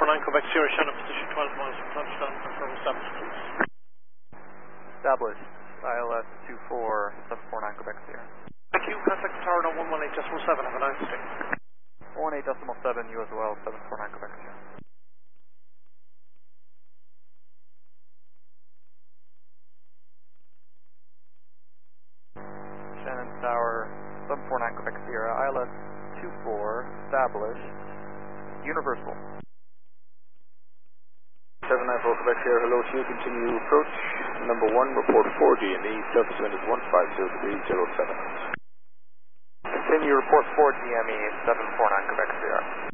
749 Quebec Sierra, Shannon, position 12 miles from touchdown, confirm established, please. Established, ILS 24749 Quebec Sierra. Thank you, contact the tower now 118.7, have a nice day. 18.7, you as well, 749 Quebec Sierra. Shannon Tower, 749 Quebec Sierra, ILS 24, established, universal. 794 Quebec Sierra, hello to you, continue approach, number 1, report 4 GME, surface wind is 150 degrees, 07. Continue report 4 GME, 749 Quebec Sierra.